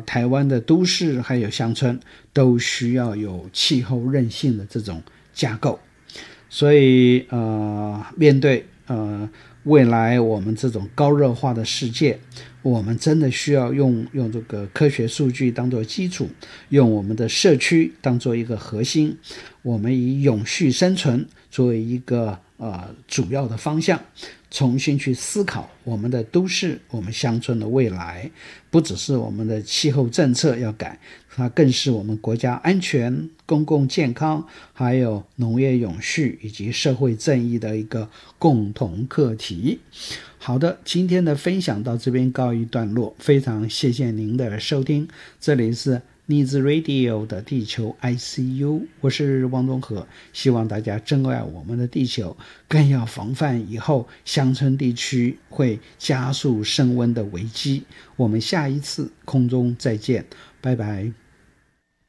台湾的都市还有乡村都需要有气候韧性的这种架构。所以面对未来我们这种高热化的世界，我们真的需要用这个科学数据当作基础，用我们的社区当作一个核心，我们以永续生存作为一个主要的方向，重新去思考我们的都市我们乡村的未来。不只是我们的气候政策要改，它更是我们国家安全、公共健康还有农业永续以及社会正义的一个共同课题。好的，今天的分享到这边告一段落，非常谢谢您的收听，这里是Needs Radio 的地球 ICU， 我是汪东和，希望大家珍爱我们的地球，更要防范以后乡村地区会加速升温的危机。我们下一次空中再见，拜拜。